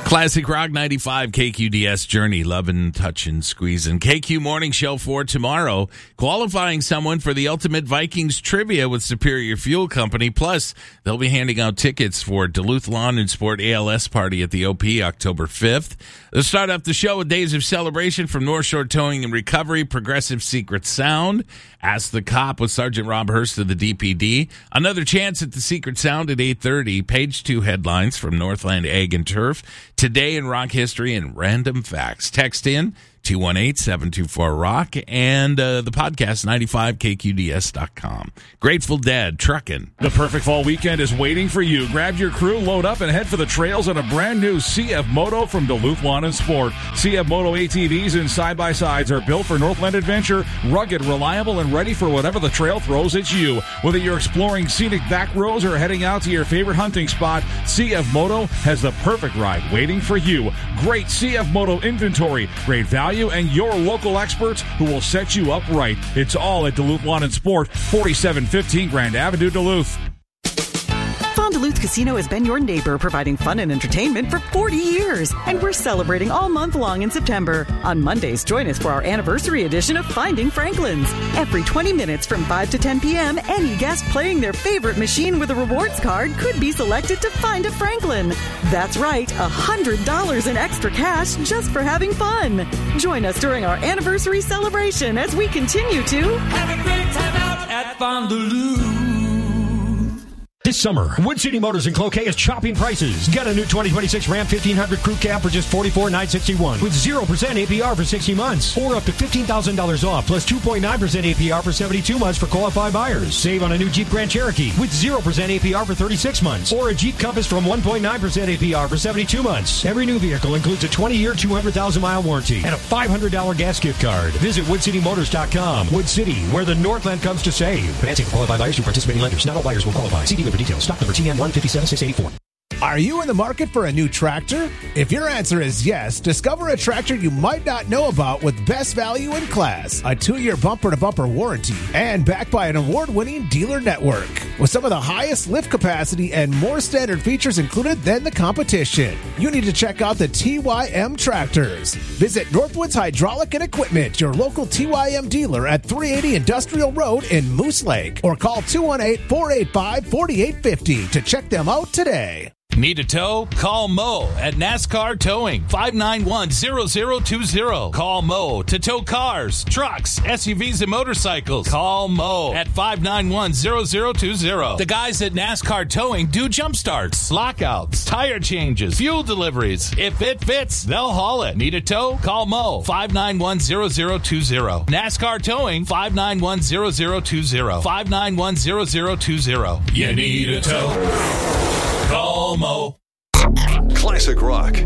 Classic Rock 95 KQDS Journey, loving, touching, squeezing. KQ Morning Show for tomorrow, qualifying someone for the Ultimate Vikings Trivia with Superior Fuel Company. Plus, they'll be handing out tickets for Duluth Lawn and Sport ALS Party at the OP October 5th. They'll start off the show with days of celebration from North Shore Towing and Recovery, Progressive Secret Sound, Ask the Cop with Sergeant Rob Hurst of the DPD. Another chance at the Secret Sound at 8:30. Page 2 headlines from Northland Ag and Turf. Today in Rock History and Random Facts. Text in 218-724-ROCK and the podcast 95KQDS.com. Grateful Dead, Truckin'. The perfect fall weekend is waiting for you. Grab your crew, load up, and head for the trails on a brand new CF Moto from Duluth Lawn and Sport. CF Moto ATVs and side-by-sides are built for Northland adventure, rugged, reliable, and ready for whatever the trail throws at you. Whether you're exploring scenic back roads or heading out to your favorite hunting spot, CF Moto has the perfect ride waiting for you. Great CF Moto inventory, great value, and your local experts who will set you up right. It's all at Duluth Lawn and Sport, 4715 Grand Avenue, Duluth. Fond du Lac Casino has been your neighbor, providing fun and entertainment for 40 years. And we're celebrating all month long in September. On Mondays, join us for our anniversary edition of Finding Franklin's. Every 20 minutes from 5 to 10 p.m., any guest playing their favorite machine with a rewards card could be selected to find a Franklin. That's right, $100 in extra cash just for having fun. Join us during our anniversary celebration as we continue to have a great time out at Fond du Lac. This summer, Wood City Motors in Cloquet is chopping prices. Get a new 2026 Ram 1500 Crew Cab for just $44,961 with 0% APR for 60 months or up to $15,000 off plus 2.9% APR for 72 months for qualified buyers. Save on a new Jeep Grand Cherokee with 0% APR for 36 months or a Jeep Compass from 1.9% APR for 72 months. Every new vehicle includes a 20-year, 200,000-mile warranty and a $500 gas gift card. Visit WoodCityMotors.com. Wood City, where the Northland comes to save. Financing for qualified buyers through participating lenders. Not all buyers will qualify. See dealer for details. Stock number TN 157684. Are you in the market for a new tractor? If your answer is yes, discover a tractor you might not know about with best value in class, a 2-year bumper-to-bumper warranty, and backed by an award-winning dealer network. With some of the highest lift capacity and more standard features included than the competition. You need to check out the TYM tractors. Visit Northwoods Hydraulic and Equipment, your local TYM dealer at 380 Industrial Road in Moose Lake, or call 218-485-4850 to check them out today. Need a tow? Call Mo at NASCAR Towing, 591-0020. Call Mo to tow cars, trucks, SUVs, and motorcycles. Call Mo at 591-0020. The guys at NASCAR Towing do jump starts, lockouts, tire changes, fuel deliveries. If it fits, they'll haul it. Need a tow? Call Mo, 591-0020. NASCAR Towing, 591-0020. 591-0020. You need a tow? Call Mo. Classic Rock